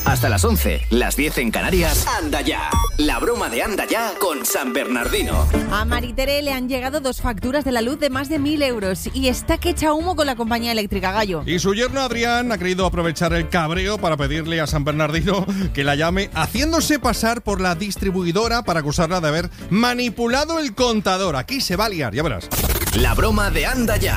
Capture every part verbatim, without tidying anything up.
Hasta las once, las diez en Canarias. Anda ya. La broma de Anda ya con San Bernardino. A Maritere le han llegado dos facturas de la luz de más de mil euros y está que echa humo con la compañía eléctrica, Gallo. Y su yerno Adrián ha querido aprovechar el cabreo para pedirle a San Bernardino que la llame haciéndose pasar por la distribuidora para acusarla de haber manipulado el contador. Aquí se va a liar, ya verás. La broma de Anda ya.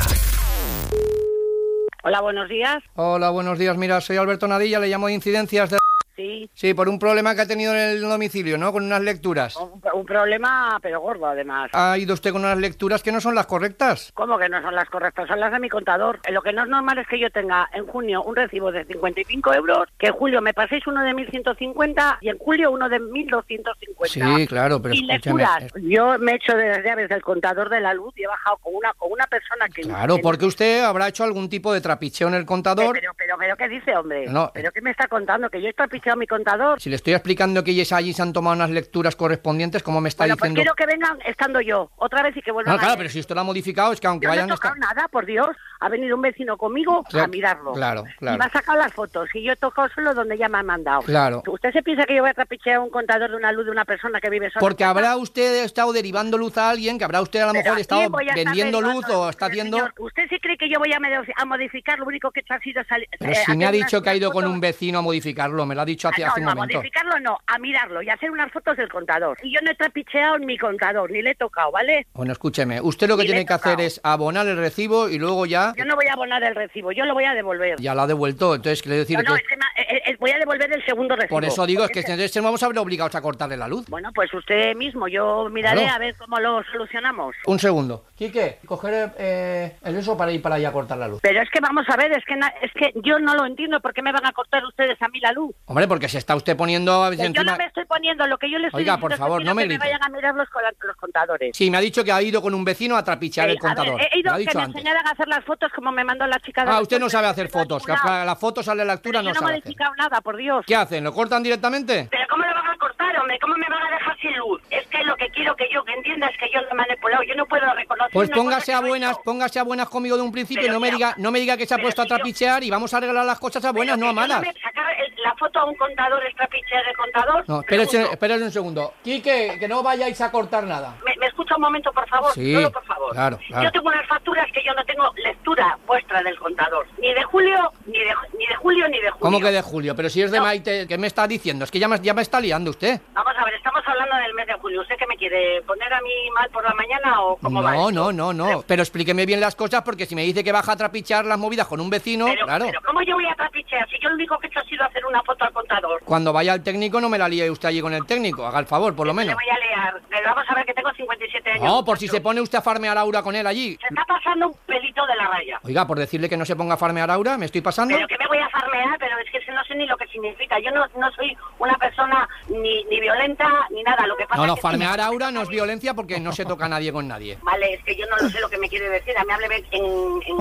Hola, buenos días. Hola, buenos días. Mira, soy Alberto Nadilla, le llamo de incidencias de... Sí. Sí, por un problema que ha tenido en el domicilio, ¿no? Con unas lecturas. Un, un problema, pero gordo, además. Ha ido usted con unas lecturas que no son las correctas. ¿Cómo que no son las correctas? Son las de mi contador. Lo que no es normal es que yo tenga en junio un recibo de cincuenta y cinco euros, que en julio me paséis uno de mil ciento cincuenta y en julio uno de mil doscientos cincuenta. Sí, claro, pero y escúchame. lecturas. Yo me he hecho de las llaves del contador de la luz y he bajado con una con una persona que... Claro, que porque usted habrá hecho algún tipo de trapicheo en el contador. Pero, pero, pero, ¿qué dice, hombre? No. ¿Pero qué me está contando? ¿Que yo he trapicheado mi contador? Si le estoy explicando que ellos allí se han tomado unas lecturas correspondientes, ¿cómo me está Bueno, diciendo? Pues quiero que vengan estando yo, otra vez y que vuelvan No, a claro, ver. pero si esto lo ha modificado, es que aunque Yo vayan... no he tocado nada, por Dios. Ha venido un vecino conmigo Claro, a mirarlo. claro, claro. Y me ha sacado las fotos. Y yo he tocado solo donde ya me han mandado. Claro. ¿Usted se piensa que yo voy a trapichear un contador de una luz de una persona que vive sola? Porque habrá usted estado derivando luz a alguien, que habrá usted a lo Pero mejor ¿a estado quién voy a estar vendiendo luz derivando? o está Pero, haciendo... señor, ¿usted sí cree que yo voy a, modi- a modificar? Lo único que he hecho ha sido salir... Pero eh, si me ha hacer dicho unas- que ha ido unas con fotos- un vecino a modificarlo, me lo ha dicho hace, Ah, hace no, un no, a momento. modificarlo no, a mirarlo y hacer unas fotos del contador. Y yo no he trapicheado en mi contador, ni le he tocado, ¿vale? Bueno, escúcheme, usted lo que Ni le tiene he que hacer tocado. es abonar el recibo y luego ya... Yo no voy a abonar el recibo, yo lo voy a devolver. Ya lo ha devuelto, entonces quiero decir No, no, que... es que ma- eh, eh, voy a devolver el segundo recibo. Por eso digo, es que Porque entonces no vamos a ver obligados a cortarle la luz. Bueno, pues usted mismo, yo miraré Claro. a ver cómo lo solucionamos. Un segundo. Quique, coger eh, el eso para ir para allá a cortar la luz. Pero es que vamos a ver, es que na- es que yo no lo entiendo, ¿por qué me van a cortar ustedes a mí la luz? Hombre, porque se está usted poniendo... Que Yo encima... no me estoy poniendo, lo que yo le estoy Oiga, diciendo por es que favor, quiero no me que me grite. vayan a mirar los, cola- los contadores. Sí, me ha dicho que ha ido con un vecino a trapichear Eh, el contador. A ver, he ido Me lo ha que dicho me antes. enseñaran a hacer las fotos como me mandó la chica de Ah, las usted no fotos, sabe que hacer tengo fotos. Que calculado. a la foto sale la lectura, Pero no yo no sabe he hacer. modificado nada, por Dios. ¿Qué hacen? ¿Lo cortan directamente? ¿Pero cómo lo van a cortar, hombre? ¿Cómo me van a dejar sin luz? Es que lo que quiero que yo que entienda es que yo lo he manipulado. Yo no puedo reconocer. Pues una póngase cosa a que no he buenas, hecho. póngase a buenas conmigo de un principio y Pero no me mira, diga, no me diga que se ha pero puesto a si yo- trapichear y vamos a arreglar las cosas a buenas, Pero no a que yo malas. me sacar el- la foto a un contador es trapichear el contador. No, espérese, Pregunto. espérese un segundo. Quique, que no vayáis a cortar nada. ¿Me, me escucha un momento, por favor? Sí, Solo, por favor. claro, claro. Yo tengo unas facturas que yo no tengo lectura vuestra del contador. Ni de julio, ni de, ni de julio, ni de julio. ¿Cómo que de julio? Pero si es de No. Maite, ¿qué me está diciendo? Es que ya me, ya me está liando usted. Vamos a ver, estamos hablando del mes de julio. ¿Usted qué me quiere? ¿Poner a mí mal por la mañana o cómo va No, esto? no, no, no. Pero explíqueme bien las cosas porque si me dice que baja a trapichear las movidas con un vecino, Pero, claro. pero ¿cómo yo voy a trapichear si yo lo único que he hecho ha sido hacer una foto al contador? Cuando vaya al técnico no me la líe usted allí con el técnico, haga el favor, por lo Le menos. voy a liar. Pero vamos a ver que tengo cincuenta y siete años. No, por si se pone usted a farmear Aura con él allí. Se está pasando un pelito de la raya. Oiga, por decirle que no se ponga a farmear Aura, ¿me estoy pasando? Pero que me voy a farmear, pero es que no sé ni lo que significa. Yo no, no soy una persona ni, ni violenta ni nada. Lo que pasa No, no, es que farmear Aura no es violencia porque no se toca a nadie con nadie. Vale, es que yo no lo sé lo que me quiere decir. A mí hable en, en,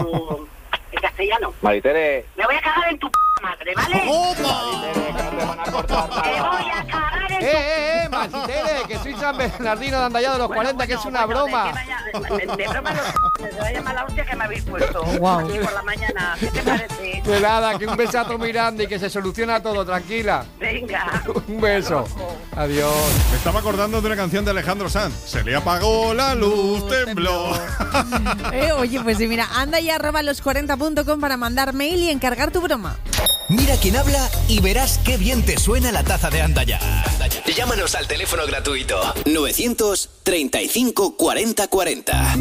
en castellano. Maritere. Me voy a cagar en tu p madre, ¿vale? Maritere, que no te van a cortar Me nada. voy a cagar en ¡Eh, eh, eh! ¡Maritere! Que soy San Bernardino de Andallado de los Bueno, cuarenta, que bueno, es una bueno, broma. de que vaya- de, de broma los c******, se vaya mala hostia que me habéis puesto. Guau. Aquí por la mañana. ¿Qué te parece? De nada, que un besazo muy grande y que se soluciona todo, tranquila. Venga. Un beso. Adiós. Me estaba acordando de una canción de Alejandro Sanz. Se le apagó la luz, tembló. Eh, oye, pues sí, mira, anda y arroba los cuarenta punto com para mandar mail y encargar tu broma. Mira quién habla y verás qué bien te suena la taza de Anda ya. Llámanos al teléfono gratuito nueve treinta y cinco cuarenta cuarenta.